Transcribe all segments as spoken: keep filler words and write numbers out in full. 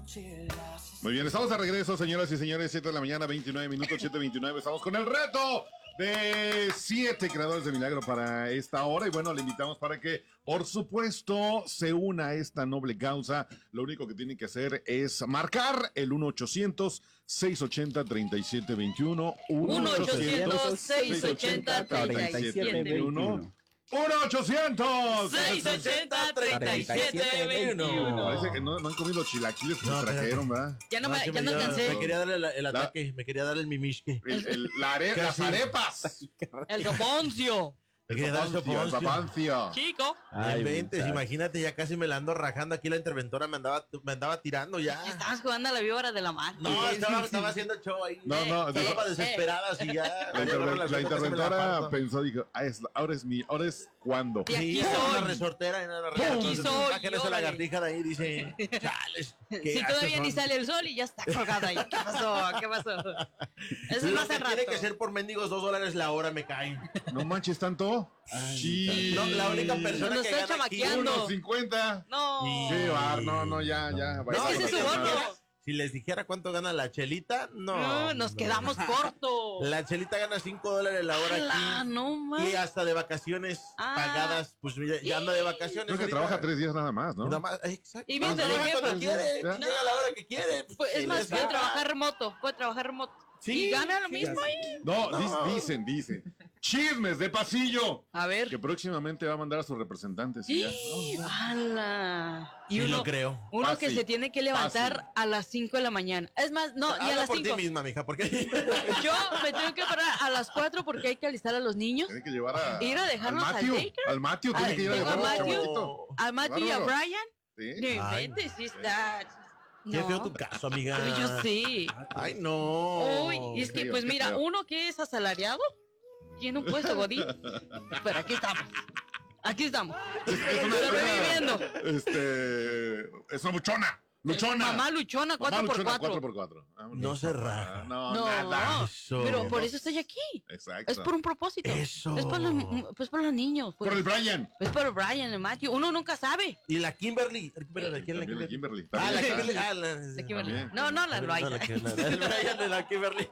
Muy bien, estamos de regreso, señoras y señores, siete de la mañana, veintinueve minutos, siete veintinueve, estamos con el reto de siete creadores de milagro para esta hora, y bueno, le invitamos para que, por supuesto, se una a esta noble causa. Lo único que tiene que hacer es marcar el uno ochocientos, seiscientos ochenta, treinta y siete veintiuno, uno ochocientos, seiscientos ochenta, treinta y siete veintiuno. uno ochocientos, seiscientos ochenta, treinta y siete veintiuno. Parece que no, no han comido chilaquiles que no, se trajeron, ¿verdad? Ya no, no me, ya me, no cansé. Me quería dar el, el ataque, la, me quería dar el mimishke. El, el, la are, las arepas. El soponcio. Me quería dar el soponcio. Chico. Ay, ventes, imagínate, ya casi me la ando rajando aquí, la interventora me andaba, me andaba tirando ya. Estabas jugando a la víbora de la mano. No, estaba, estaba haciendo show ahí. No, no, estaba no, para desesperadas y ya. La, interven la, la interventora pensó, dijo, ah, es, ahora es mi, ahora es cuando. Sí, aquí era soy. una resortera, era una resortera. Aquí soy. Sáquenle esa lagartija de ahí, dice, chales. Si todavía ni sale el sol y ya está colgada ahí. ¿Qué pasó? ¿Qué pasó? Eso no hace rato. Tiene que ser por mendigos dos dólares la hora, me caen. No manches tanto. Sí. No, la única persona Nos que está gana aquí, chamaqueando. uno cincuenta. No. Qué bar, no, no, ya, ya. No, Es que ese es su voto. Si les dijera cuánto gana la Chelita, no. No, nos no. quedamos cortos. La Chelita gana cinco dólares la hora ¡Hala! aquí. No más. Y hasta de vacaciones Ah. pagadas, pues ya, ya anda de vacaciones. Creo que ahorita. trabaja tres días nada más, ¿no? Nada más, exacto. Y viene de Llega jefe. cuando quiere, ¿Ya? llega a la hora que quiere. Pues, es Sí, más, les puede da. trabajar remoto. Puede trabajar remoto. Sí, y gana lo sí, mismo sí. ahí. No, No. Dis, dicen, dicen. Chismes de pasillo. A ver. Que próximamente va a mandar a sus representantes. Y ya. ¡Sí! ¡Hala! Sí, lo creo. Uno Fácil, que se tiene que levantar fácil. a las cinco de la mañana. Es más, no, y a Habla las por cinco. ti misma, mija, porque Yo me tengo que parar a las cuatro porque hay que alistar a los niños. Tiene que llevar a. Ir a dejarnos al al Matthew. daycare. Al Matthew, tiene Ay, que ir a tengo a dejarnos al Matthew. chamaquito. A Matthew y a Bárbaro. Brian. Sí. No Ay, inventes, sí está. qué No. feo tu caso, amiga. Ay, yo sí. Ay, no. Uy, y es que, feo, pues qué mira, feo. uno que es asalariado tiene un puesto godín. Pero aquí estamos. Aquí estamos. Es, es una, Sobreviviendo. Este. Es una muchona. Luchona. Mamá luchona, Mamá cuatro por luchona, cuatro. cuatro por cuatro. Vámonos. No se raja. No, No, nada. Eso. pero por eso estoy aquí. Exacto. Es por un propósito. Eso. Es por los, pues por los niños. Por el Brian. Es por Brian, el Matthew. Uno nunca sabe. Y la Kimberly. Kimberly, ¿quién es la También Kimberly? Kimberly. Ah, la También Kimberly. está. Ah, la, De Kimberly. También. No, no, la No, Brian. la que- la- el Brian de la Kimberly.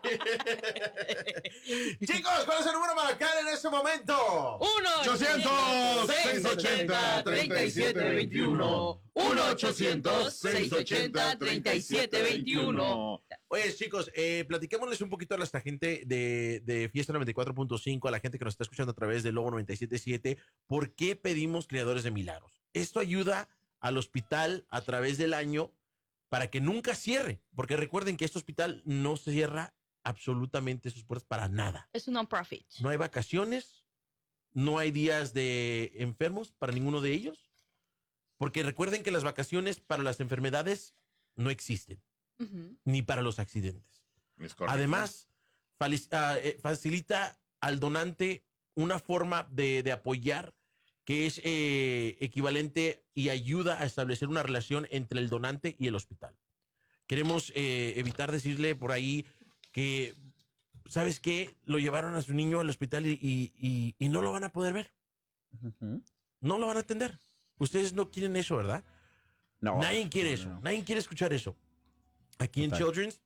Chicos, ¿cuál es el número para marcar en este momento? Uno ochocientos, seiscientos ochenta, treinta y siete veintiuno. uno ochocientos, seiscientos ochenta, treinta y siete veintiuno. Oye, chicos, eh, platiquémosles un poquito a nuestra gente de, de Fiesta noventa y cuatro punto cinco, a la gente que nos está escuchando a través de Lobo noventa y siete punto siete, ¿por qué pedimos creadores de milagros? Esto ayuda al hospital a través del año para que nunca cierre, porque recuerden que este hospital no cierra absolutamente sus puertas para nada. Es un non-profit. No hay vacaciones, no hay días de enfermos para ninguno de ellos, porque recuerden que las vacaciones para las enfermedades no existen, Ujú. ni para los accidentes. Es correcto. Además, fali- ah, eh, facilita al donante una forma de, de apoyar que es eh, equivalente y ayuda a establecer una relación entre el donante y el hospital. Queremos eh, evitar decirle por ahí que, ¿sabes qué? Lo llevaron a su niño al hospital y, y- y- y no lo van a poder ver. Ujú. No lo van a atender. Ustedes no quieren eso, ¿verdad? No. Nadie quiere no, eso. no. Nadie quiere escuchar eso. Aquí en Total. Children's,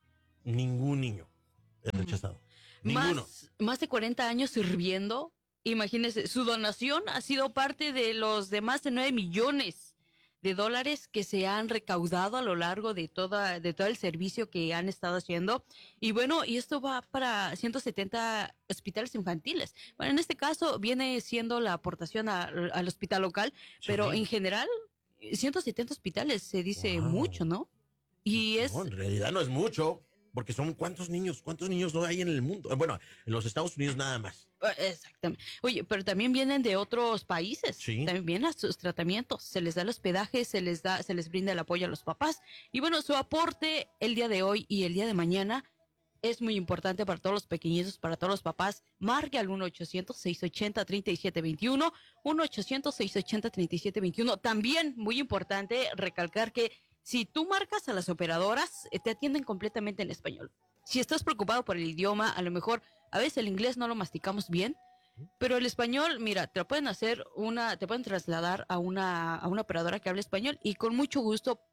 ningún niño es rechazado. Ninguno. Más, más de cuarenta años sirviendo. Imagínense, su donación ha sido parte de los de más de nueve millones de dólares que se han recaudado a lo largo de toda de todo el servicio que han estado haciendo. Y bueno, y esto va para ciento setenta hospitales infantiles. Bueno, en este caso viene siendo la aportación a- al hospital local, pero Sí. en general ciento setenta hospitales se dice Wow. mucho, ¿no? Y es No, en realidad no es mucho, porque son cuántos niños, cuántos niños no hay en el mundo. Bueno, en los Estados Unidos nada más. exactamente. Oye, pero también vienen de otros países. Sí. También vienen a sus tratamientos. Se les da el hospedaje, se les da, se les brinda el apoyo a los papás. Y bueno, su aporte el día de hoy y el día de mañana es muy importante para todos los pequeñitos, para todos los papás. Marque al uno ochocientos, seiscientos ochenta, treinta y siete veintiuno. uno ochocientos, seiscientos ochenta, treinta y siete veintiuno. También muy importante recalcar que si tú marcas a las operadoras, eh, te atienden completamente en español. Si estás preocupado por el idioma, a lo mejor a veces el inglés no lo masticamos bien, pero el español, mira, te lo pueden hacer una, te pueden trasladar a una, a una operadora que hable español y con mucho gusto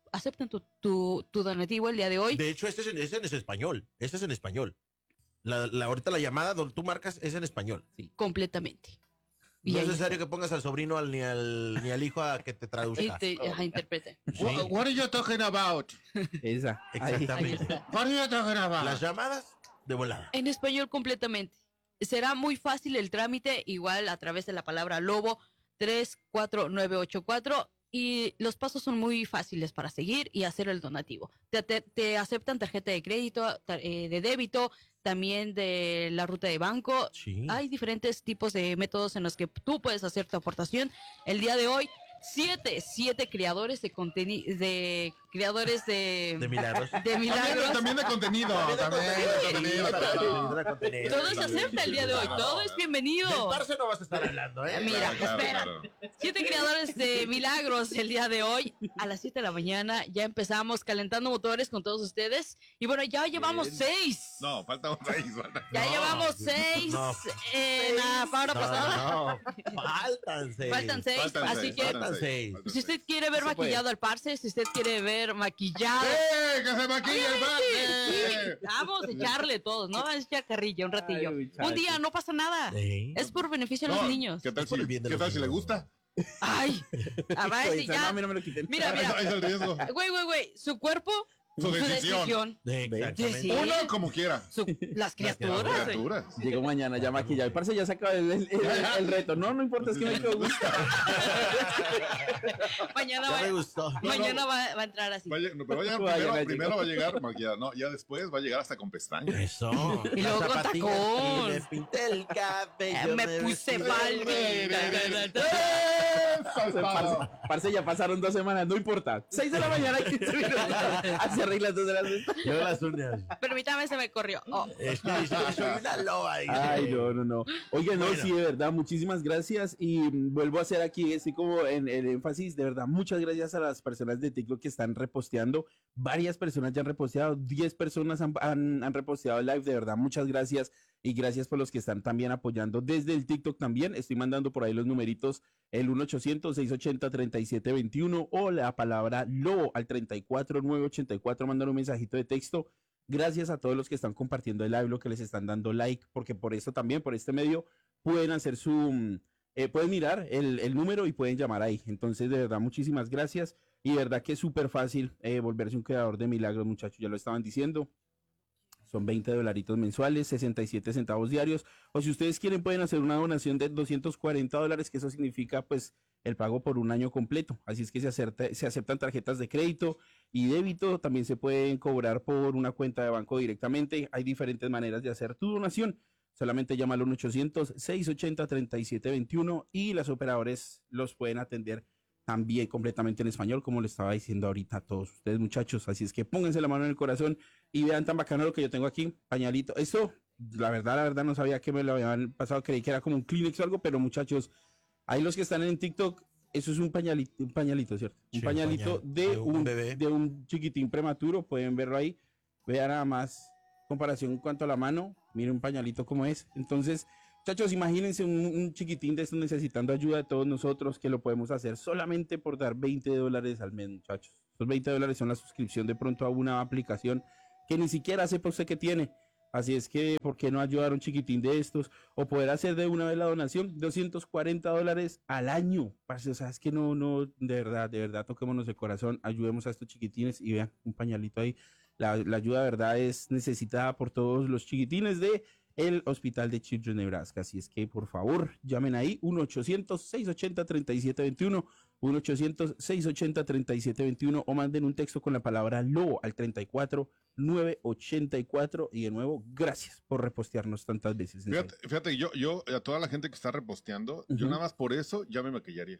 acepten tu, tu, tu donativo el día de hoy. De hecho, este es en, este es en español. Este es en español. La, la, ahorita la llamada donde tú marcas es en español. Sí. Completamente. No Y es ahí necesario está. que pongas al sobrino al, ni, al, ni al hijo a que te traduzca. Y te, ajá, interprete. Sí, What, what are you talking about? Esa. Ahí. Ahí exactamente. está. What are you talking about? Las llamadas de volada. En español completamente. Será muy fácil el trámite, igual a través de la palabra lobo tres cuatro nueve ocho cuatro, y los pasos son muy fáciles para seguir y hacer el donativo. Te, te, te aceptan tarjeta de crédito, tar, eh, de débito, también de la ruta de banco. Sí. Hay diferentes tipos de métodos en los que tú puedes hacer tu aportación. El día de hoy, siete, siete creadores de contenido, de creadores de, De milagros. de También, milagros. también de contenido. También de contenido. Todo se acepta el día de hoy, todo es bienvenido. Del parce no vas a estar hablando, ¿eh? Mira, Claro, claro, espera. claro. Siete creadores de milagros el día de hoy. A las siete de la mañana ya empezamos calentando motores con todos ustedes. Y bueno, ya llevamos Bien. seis. No, falta un seis. Ya No, llevamos seis no. en la hora pasada. No, no, faltan seis. Faltan seis. Faltan así seis, que faltan seis. faltan si usted quiere ver Se puede. maquillado al parce, si usted quiere ver maquillado. ¡Eh! ¡Que se maquille el Sí, parce! vamos a echarle todos, ¿no? Vamos a echar carrilla un ratillo. Ay, muchacho. Un día no pasa nada. Sí. Es por beneficio de No, los niños. ¿Qué tal Es por si, el bien de ¿qué los tal si le niños. gusta? Ay, a ver si Esa, ya. no, a mí no me lo quiten. Mira, Ahí mira. es el riesgo. Güey, güey, güey. Su cuerpo, Su decisión. Exactamente. Sí. Uno como quiera. su- las criaturas. güey. Criaturas. Llego mañana ya maquillado. Parce, ya se acaba el, el, el- el reto. No, no importa, es que me quedó gusto. Mañana, Ya me va, gustó. mañana va, va a entrar así. Va a lleg- no, pero va a llegar Va a primero, llegar, primero llegó. va a llegar maquillada, no, ya después va a llegar hasta con pestañas. Eso. Y luego Las con zapatillas tacón. y me pinté el cabello. Eh, me puse palmi. Parce, parce, ya pasaron dos semanas, no importa. Seis de la mañana, quince minutos. Así arreglas dos de las Yo las uñas. Permítame, se me corrió. Oh, Es que dice que soy una loba. dice. Ay, no, no, no. Oye, no, Bueno. sí, de verdad, muchísimas gracias. Y mm, vuelvo a hacer aquí, así como en el énfasis, de verdad, muchas gracias a las personas de TikTok que están reposteando. Varias personas ya han reposteado, diez personas han, han, han reposteado el live, de verdad, muchas gracias. Y gracias por los que están también apoyando desde el TikTok también. Estoy mandando por ahí los numeritos, el uno ochocientos, seiscientos ochenta, treinta y siete veintiuno o la palabra lobo al treinta y cuatro, novecientos ochenta y cuatro, mandar un mensajito de texto. Gracias a todos los que están compartiendo el live, lo que les están dando like, porque por eso también, por este medio, pueden hacer su, mm, eh, pueden mirar el, el número y pueden llamar ahí. Entonces, de verdad, muchísimas gracias. Y de verdad que es súper fácil eh, volverse un creador de milagros, muchachos, ya lo estaban diciendo. Son veinte dolaritos mensuales, sesenta y siete centavos diarios. O si ustedes quieren, pueden hacer una donación de doscientos cuarenta dólares, que eso significa pues el pago por un año completo. Así es que se, acerta, se aceptan tarjetas de crédito y débito. También se pueden cobrar por una cuenta de banco directamente. Hay diferentes maneras de hacer tu donación. Solamente llama al uno ochocientos, seiscientos ochenta, treinta y siete veintiuno y las operadores los pueden atender también completamente en español, como le estaba diciendo ahorita a todos ustedes, muchachos. Así es que pónganse la mano en el corazón y vean tan bacano lo que yo tengo aquí, pañalito. Esto, la verdad, la verdad, no sabía que me lo habían pasado, creí que era como un Kleenex o algo, pero muchachos, ahí los que están en TikTok, eso es un pañalito, un pañalito, ¿cierto? Sí, Un pañalito pañal, de, de un un, bebé. de un chiquitín prematuro, pueden verlo ahí. Vean nada más, comparación en cuanto a la mano, miren un pañalito como es. Entonces, muchachos, imagínense un, un chiquitín de estos necesitando ayuda de todos nosotros, que lo podemos hacer solamente por dar veinte dólares al mes, muchachos. Esos veinte dólares son la suscripción de pronto a una aplicación que ni siquiera sepa usted que tiene. Así es que, ¿por qué no ayudar a un chiquitín de estos? O poder hacer de una vez la donación, doscientos cuarenta dólares al año. Parce, o sea, es que no, no, de verdad, de verdad, toquémonos el corazón, ayudemos a estos chiquitines y vean, un pañalito ahí. La, la ayuda, de verdad, es necesitada por todos los chiquitines de el Hospital de Children Nebraska. Así es que, por favor, llamen ahí, uno ochocientos, seiscientos ochenta, treinta y siete veintiuno, uno ochocientos, seiscientos ochenta, treinta y siete veintiuno, o manden un texto con la palabra lobo al treinta y cuatro, novecientos ochenta y cuatro. Y de nuevo, gracias por repostearnos tantas veces. en Fíjate, serio. fíjate, yo, yo, a toda la gente que está reposteando, yo Ujú. nada más por eso ya me maquillaría.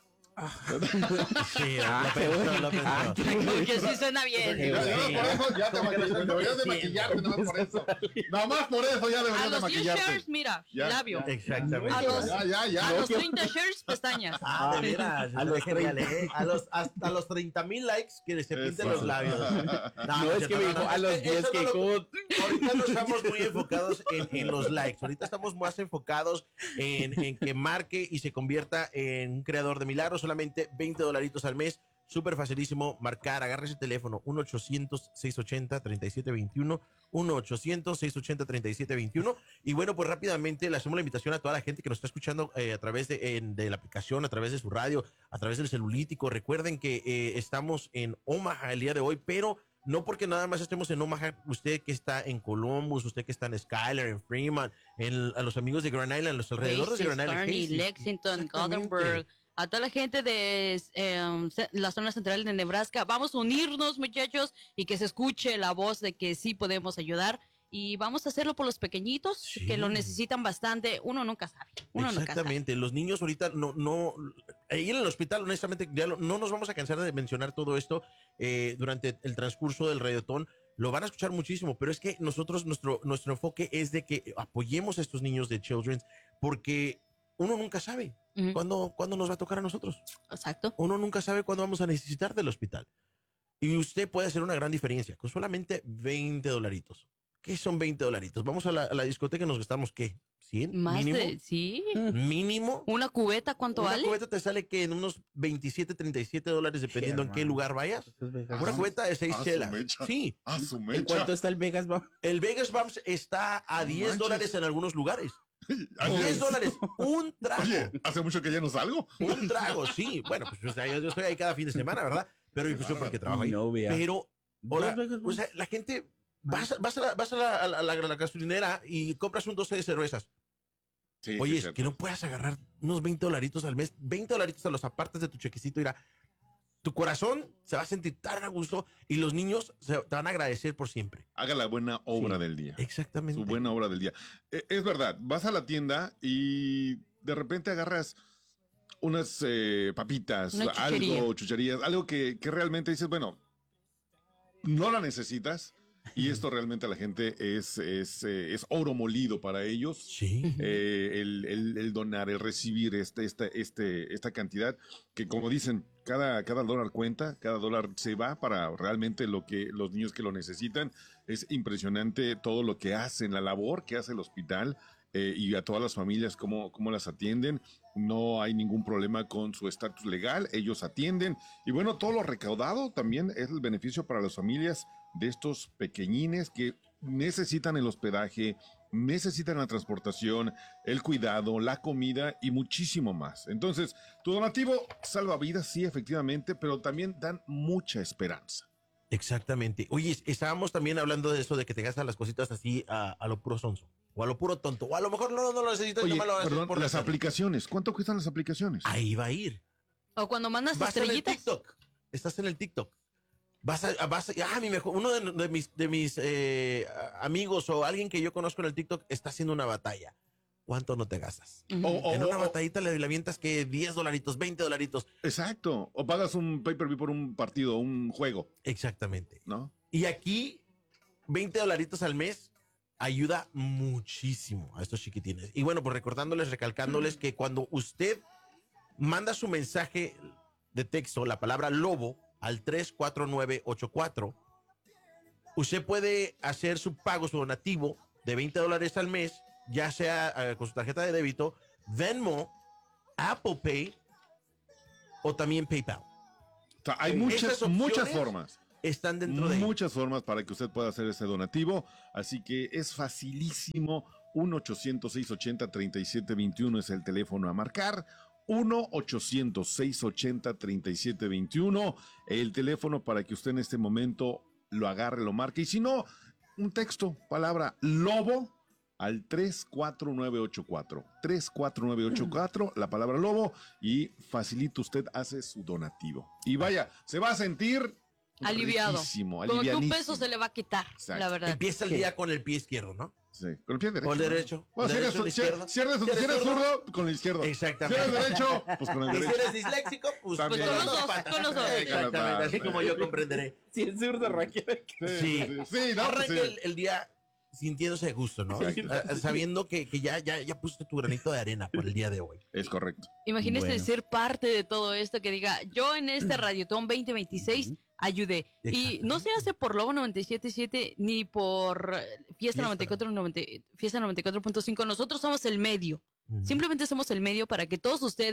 Sí, Ah, lo qué pensó, bueno. lo pensó. Ah, qué bueno. porque sí suena bien. Qué Ya, bueno. nada más por eso ya te maquillarías. Deberías de Sí. maquillarte nada más por eso. Nada más por eso ya A deberías de los diez maquillarte. shares, mira, Ya, labio. Exactamente. A los- Ya, ya, ya. A no los que- treinta shares, pestañas. Ah, de veras. A A los los genial, ¿eh? A los, hasta los treinta mil likes que se pinten Eso. los labios. No, es que me dijo a los es que diez eso que no lo- como... Ahorita no estamos muy enfocados en, en los likes. Ahorita estamos más enfocados en, en que marque y se convierta en un creador de milagros. Solamente veinte dolaritos al mes. súper facilísimo marcar, agarra ese teléfono, uno ochocientos, seiscientos ochenta, treinta y siete veintiuno, uno ochocientos, seiscientos ochenta, treinta y siete veintiuno. Y bueno, pues rápidamente le hacemos la invitación a toda la gente que nos está escuchando eh, a través de, en, de la aplicación, a través de su radio, a través del celulítico. Recuerden que eh, estamos en Omaha el día de hoy, pero no porque nada más estemos en Omaha, usted que está en Columbus, usted que está en Skyler, en Freeman, en, a los amigos de Grand Island, los alrededores de Grand Island. Kearney, Casey. Lexington, Exactamente. Gothenburg, a toda la gente de eh, la zona central de Nebraska. Vamos a unirnos, muchachos, y que se escuche la voz de que sí podemos ayudar. Y vamos a hacerlo por los pequeñitos, Sí. que lo necesitan bastante. Uno nunca sabe. Uno nunca sabe. Exactamente, los niños ahorita no, no, ahí en el hospital, honestamente, ya lo- no nos vamos a cansar de mencionar todo esto eh, durante el transcurso del radiotón. Lo van a escuchar muchísimo, pero es que nosotros, nuestro, nuestro enfoque es de que apoyemos a estos niños de Children's, porque uno nunca sabe Ujú. cuándo, cuándo nos va a tocar a nosotros. Exacto. Uno nunca sabe cuándo vamos a necesitar del hospital. Y usted puede hacer una gran diferencia con solamente veinte dolaritos. ¿Qué son veinte dolaritos? Vamos a la, a la discoteca y nos gastamos, ¿qué? ¿cien? Más ¿Mínimo? de, sí. ¿Mínimo? Una cubeta, ¿cuánto Una vale? cubeta te sale que en unos veintisiete, treinta y siete dólares dependiendo en qué hermano. lugar vayas. Ah, Una su- cubeta de seis ah, su chelas. mecha. Sí. Ah, su ¿En mecha. cuánto está el Vegas? Va? El Vegas Bumps está a No diez manches. dólares en algunos lugares. Ay, diez es- dólares. Un trago. Oye, hace mucho que ya no salgo. Un trago, sí. Bueno, pues o sea, yo, yo estoy ahí cada fin de semana, ¿verdad? Pero yo pues, porque trabajo ahí. No, vea. Pero, ahora, Dos Vegas o Bumps. sea, la gente, vas, a- vas, a, la, vas a, la, a la- a la- a la gasolinera y compras un doce de cervezas. Sí, Oye, sí, es cierto. que no puedas agarrar unos veinte dolaritos al mes, veinte dolaritos a los apartes de tu chequecito, irá. Tu corazón se va a sentir tan a gusto y los niños se, te van a agradecer por siempre. Haga la buena obra Sí. del día. Exactamente. Su buena obra del día. Eh, Es verdad, vas a la tienda y de repente agarras unas eh, papitas, Una chuchería. algo, chucherías, algo que, que realmente dices, bueno, no la necesitas y esto realmente a la gente es, es, eh, es oro molido para ellos. Sí. Eh, el, el- el donar, el recibir este, este, este, esta cantidad, que como dicen, cada, cada dólar cuenta, cada dólar se va para realmente lo que los niños que lo necesitan. Es impresionante todo lo que hacen, la labor que hace el hospital eh, y a todas las familias, cómo, cómo las atienden. No hay ningún problema con su estatus legal, ellos atienden. Y bueno, todo lo recaudado también es el beneficio para las familias de estos pequeñines que necesitan el hospedaje, necesitan la transportación, el cuidado, la comida y muchísimo más. Entonces, tu donativo salva vidas, sí, efectivamente, pero también dan mucha esperanza. Exactamente. Oye, es- estábamos también hablando de eso, de que te gastas las cositas así a, a lo puro sonso, o a lo puro tonto, o a lo mejor no, no lo necesitas, Oye, nomás lo haces perdón, por las hacer. aplicaciones, ¿cuánto cuestan las aplicaciones? Ahí va a ir. O cuando mandas Vas en el estrellitas. TikTok. Estás en el TikTok. Vas a, vas a- ah, mi mejor, uno de, de mis, de mis eh, amigos o alguien que yo conozco en el TikTok está haciendo una batalla. ¿Cuánto no te gastas? Ujú. O- o- En una o- batallita le, le avientas que diez dolaritos, veinte dolaritos. Exacto. O pagas un pay-per-view por un partido, un juego, Exactamente. ¿no? Y aquí, veinte dolaritos al mes ayuda muchísimo a estos chiquitines. Y bueno, pues recordándoles, recalcándoles que cuando usted manda su mensaje de texto, la palabra lobo, al tres cuatro nueve ocho cuatro, usted puede hacer su pago, su donativo de veinte dólares al mes, ya sea eh, con su tarjeta de débito, Venmo, Apple Pay o también PayPal. O sea, hay Esas muchas, opciones muchas formas. Están dentro de Muchas formas para que usted pueda hacer ese donativo. Así que es facilísimo. uno ochocientos, seiscientos ochenta, treinta y siete veintiuno es el teléfono a marcar. uno ochocientos, seiscientos ochenta, treinta y siete veintiuno. El teléfono para que usted en este momento lo agarre, lo marque. Y si no, un texto, palabra lobo al tres cuatro nueve ocho cuatro. tres cuatro nueve ocho cuatro, la palabra lobo, y facilito usted hace su donativo. Y vaya, se va a sentir Aliviado. riquísimo, Como que un alivianísimo. peso se le va a quitar, Exacto. la verdad. Empieza el día con el pie izquierdo, ¿no? Sí, con el pie derecho. Con el ¿no? derecho. Bueno, si Con el eres, derecho, si izquierdo. si eres- Si si eres eres zurdo, zurdo, con el izquierdo. Si Exactamente. eres derecho, pues con el Y si derecho. eres disléxico, pues, También. pues Con los dos, con los dos. Exactamente, así como yo comprenderé. Si es zurdo, Raquel. Sí, Sí. sí, sí, no, Arranque pues, sí. el, el día sintiéndose de gusto, ¿no? Exacto. Ah, Sabiendo que, que ya, ya, ya pusiste tu granito de arena por el día de hoy. Es correcto. Imagínese Bueno. ser parte de todo esto, que diga, yo en este Radiotón veinte veintiséis ayudé. Y no se hace por Lobo noventa y siete punto siete ni por eh, Fiesta Fiesta. noventa y cuatro, noventa Fiesta noventa y cuatro punto cinco. Nosotros somos el medio. Ujú. Simplemente somos el medio para que todos ustedes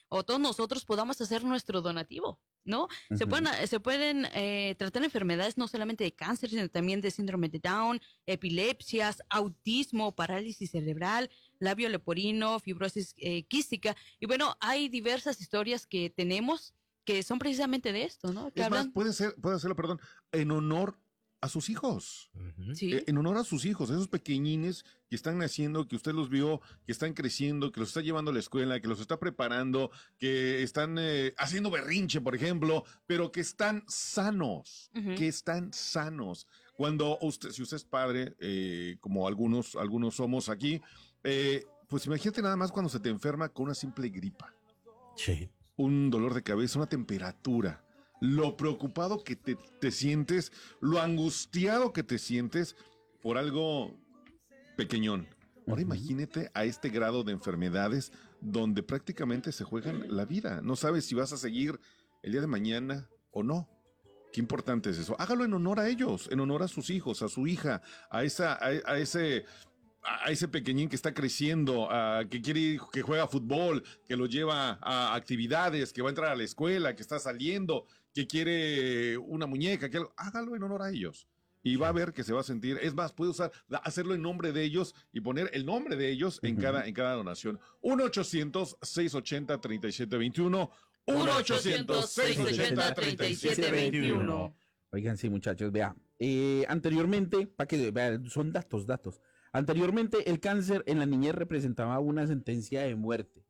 o todos nosotros podamos hacer nuestro donativo, ¿no? Uh-huh. Se pueden, se pueden eh, tratar enfermedades no solamente de cáncer, sino también de síndrome de Down, epilepsias, autismo, parálisis cerebral, labio leporino, fibrosis eh, quística. Y bueno, hay diversas historias que tenemos que son precisamente de esto, ¿no? Que es hablan... más, puede ser, puede hacerlo, perdón, en honor a sus hijos. Uh-huh. ¿Sí? En honor a sus hijos, esos pequeñines que están naciendo, que usted los vio, que están creciendo, que los está llevando a la escuela, que los está preparando, que están eh, haciendo berrinche, por ejemplo, pero que están sanos, uh-huh. que están sanos. Cuando usted, si usted es padre, eh, como algunos, algunos somos aquí, eh, pues imagínate nada más cuando se te enferma con una simple gripa. Sí. Un dolor de cabeza, una temperatura. Lo preocupado que te, te sientes, lo angustiado que te sientes por algo pequeñón. Ahora uh-huh. imagínate a este grado de enfermedades donde prácticamente se juegan la vida. No sabes si vas a seguir el día de mañana o no. Qué importante es eso. Hágalo en honor a ellos, en honor a sus hijos, a su hija, a, esa, a, a ese... a ese pequeñín que está creciendo, uh, que quiere, que juega fútbol, que lo lleva a actividades, que va a entrar a la escuela, que está saliendo, que quiere una muñeca, que hágalo en honor a ellos. Y va a ver que se va a sentir, es más, puede usar, hacerlo en nombre de ellos y poner el nombre de ellos en, uh-huh. cada, en cada donación. uno ochocientos, seiscientos ochenta, treinta y siete veintiuno. uno ochocientos, seiscientos ochenta, treinta y siete veintiuno. Oigan, sí, muchachos, vea. Eh, anteriormente, para que vean, son datos, datos. Anteriormente, el cáncer en la niñez representaba una sentencia de muerte,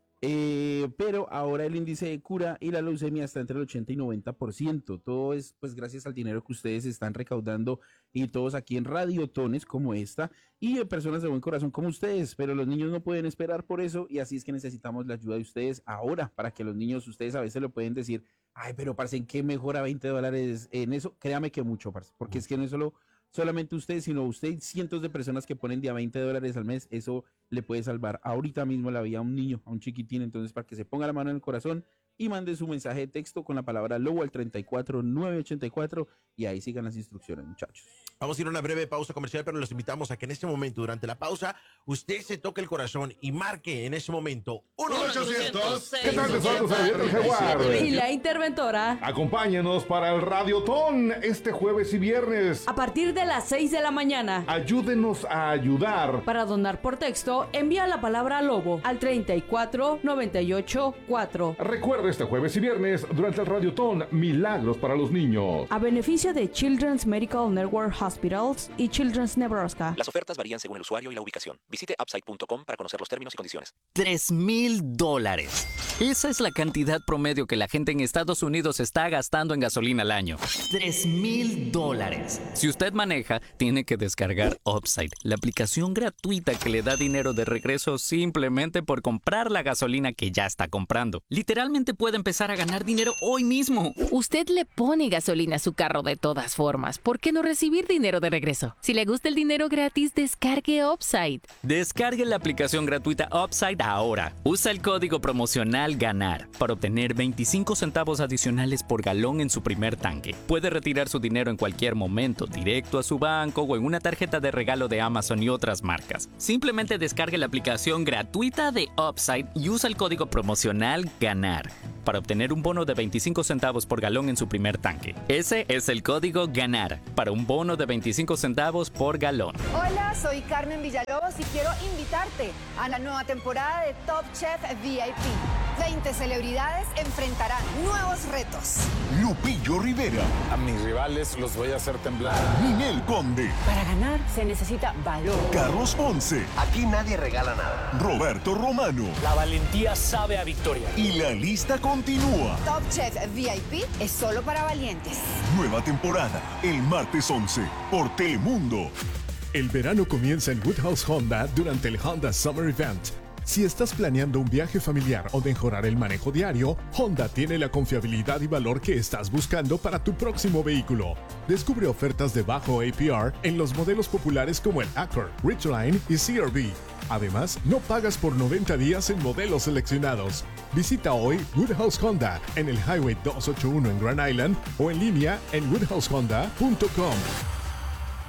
eh, pero ahora el índice de cura y la leucemia está entre el ochenta y noventa por ciento. Todo es pues gracias al dinero que ustedes están recaudando y todos aquí en radiotones como esta y de personas de buen corazón como ustedes, pero los niños no pueden esperar por eso y así es que necesitamos la ayuda de ustedes ahora para que los niños, ustedes a veces lo pueden decir, ay, pero parce, ¿en qué mejora veinte dólares en eso? Créame que mucho, parce, porque es que no es solo... solamente usted, sino usted, cientos de personas que ponen de a veinte dólares al mes, eso le puede salvar ahorita mismo la vida a un niño, a un chiquitín. Entonces, para que se ponga la mano en el corazón y mande su mensaje de texto con la palabra Lobo al treinta y cuatro nueve ochenta y cuatro y ahí sigan las instrucciones, muchachos. Vamos a ir a una breve pausa comercial, pero los invitamos a que en este momento, durante la pausa, usted se toque el corazón y marque en ese momento uno ochocientos. ¿Qué tal? Te saludo, el Jaguar. Y la interventora. Acompáñanos para el Radiotón este jueves y viernes. A partir de las seis de la mañana. Ayúdenos a ayudar. Para donar por texto, envía la palabra Lobo al treinta y cuatro noventa y ocho cuatro. Recuerda este jueves y viernes durante el Radiotón Milagros para los Niños. A beneficio de Children's Medical Network Hospitals y Children's Nebraska. Las ofertas varían según el usuario y la ubicación. Visite upside punto com para conocer los términos y condiciones. Tres mil dólares. Esa es la cantidad promedio que la gente en Estados Unidos está gastando en gasolina al año. Tres mil dólares. Si usted maneja, tiene que descargar Upside, la aplicación gratuita que le da dinero de regreso simplemente por comprar la gasolina que ya está comprando. Literalmente puede empezar a ganar dinero hoy mismo. Usted le pone gasolina a su carro de todas formas. ¿Por qué no recibir dinero de regreso? Si le gusta el dinero gratis, descargue Upside. Descargue la aplicación gratuita Upside ahora. Usa el código promocional GANAR para obtener veinticinco centavos adicionales por galón en su primer tanque. Puede retirar su dinero en cualquier momento, directo a su banco o en una tarjeta de regalo de Amazon y otras marcas. Simplemente descargue la aplicación gratuita de Upside y usa el código promocional GANAR para obtener un bono de veinticinco centavos por galón en su primer tanque. Ese es el código GANAR para un bono de veinticinco centavos por galón. Hola, soy Carmen Villalobos y quiero invitarte a la nueva temporada de Top Chef V I P. veinte celebridades enfrentarán nuevos retos. Lupillo Rivera. A mis rivales los voy a hacer temblar. Ninel Conde. Para ganar se necesita valor. Carlos Ponce. Aquí nadie regala nada. Roberto Romano. La valentía sabe a victoria. Y la lista continúa. Top Chef V I P es solo para valientes. Nueva temporada, el martes once, por Telemundo. El verano comienza en Woodhouse Honda durante el Honda Summer Event. Si estás planeando un viaje familiar o mejorar el manejo diario, Honda tiene la confiabilidad y valor que estás buscando para tu próximo vehículo. Descubre ofertas de bajo A P R en los modelos populares como el Accord, Ridgeline y C R V. Además, no pagas por noventa días en modelos seleccionados. Visita hoy Woodhouse Honda en el Highway doscientos ochenta y uno en Grand Island o en línea en woodhouse honda punto com.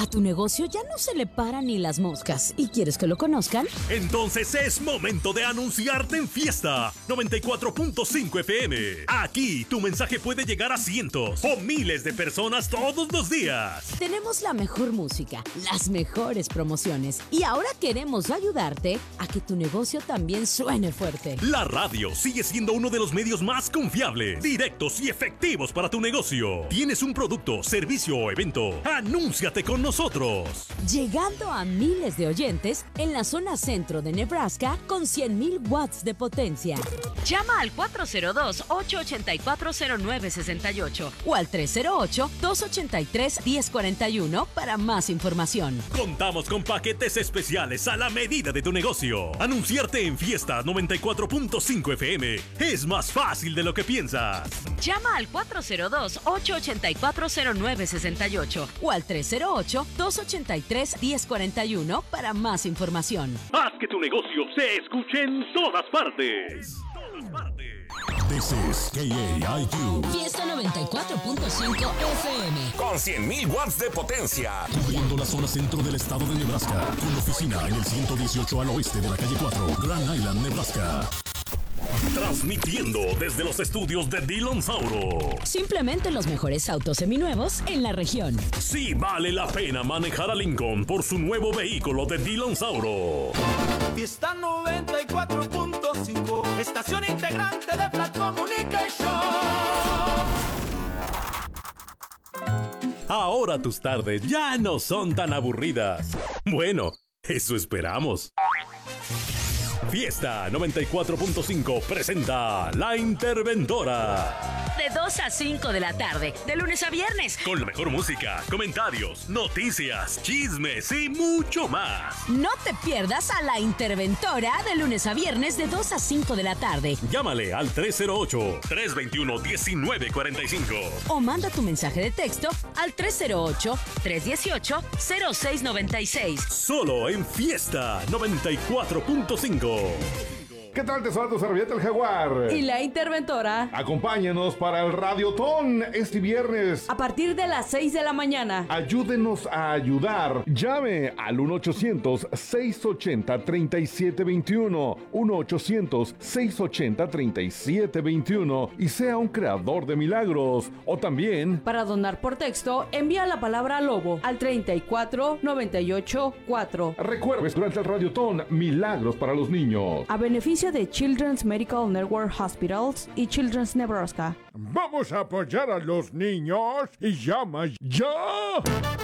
A tu negocio ya no se le paran ni las moscas. ¿Y quieres que lo conozcan? Entonces es momento de anunciarte en Fiesta noventa y cuatro punto cinco F M. Aquí tu mensaje puede llegar a cientos o miles de personas todos los días. Tenemos la mejor música, las mejores promociones y ahora queremos ayudarte a que tu negocio también suene fuerte. La radio sigue siendo uno de los medios más confiables, directos y efectivos para tu negocio. ¿Tienes un producto, servicio o evento? ¡Anúnciate con nosotros! Llegando a miles de oyentes en la zona centro de Nebraska con cien mil watts de potencia. Llama al cuatro cero dos, ocho ocho cuatro, cero nueve seis ocho o al tres cero ocho, dos ocho tres, uno cero cuatro uno para más información. Contamos con paquetes especiales a la medida de tu negocio. Anunciarte en Fiesta noventa y cuatro punto cinco F M es más fácil de lo que piensas. Llama al cuatro cero dos, ocho ocho cuatro, cero nueve seis ocho o al tres cero ocho, dos ocho tres, uno cero cuatro uno para más información. Haz que tu negocio se escuche en todas partes. Todas partes. This is K A I Q. Fiesta noventa y cuatro punto cinco F M. Con cien mil watts de potencia. Cubriendo la zona centro del estado de Nebraska. Con oficina en el ciento dieciocho al oeste de la calle cuatro, Grand Island, Nebraska. Transmitiendo desde los estudios de Dillon Sauro. Simplemente los mejores autos seminuevos en la región. Sí vale la pena manejar a Lincoln por su nuevo vehículo de Dillon Sauro. Fiesta noventa y cuatro punto cinco, estación integrante de Flat Communication. Ahora tus tardes ya no son tan aburridas. Bueno, eso esperamos. Fiesta noventa y cuatro punto cinco presenta La Interventora. De dos a cinco de la tarde, de lunes a viernes. Con la mejor música, comentarios, noticias, chismes y mucho más. No te pierdas a La Interventora de lunes a viernes de dos a cinco de la tarde. Llámale al tres cero ocho, tres dos uno, uno nueve cuatro cinco. O manda tu mensaje de texto al tres cero ocho, tres uno ocho, cero seis nueve seis. Solo en Fiesta noventa y cuatro punto cinco. ¿Qué tal? Te saluda tu servilleta el Jaguar. Y la Interventora. Acompáñanos para el Radiotón este viernes. A partir de las seis de la mañana. Ayúdenos a ayudar. Llame al uno ochocientos, seis ochenta, treinta y siete veintiuno. uno ochocientos, seis ochenta, treinta y siete veintiuno. Y sea un creador de milagros. O también... Para donar por texto, envía la palabra lobo al treinta y cuatro, noventa y ocho, cuatro. Recuerdes durante el Radiotón, milagros para los niños. A beneficio de Children's Medical Network Hospitals y Children's Nebraska. Vamos a apoyar a los niños y llama ya.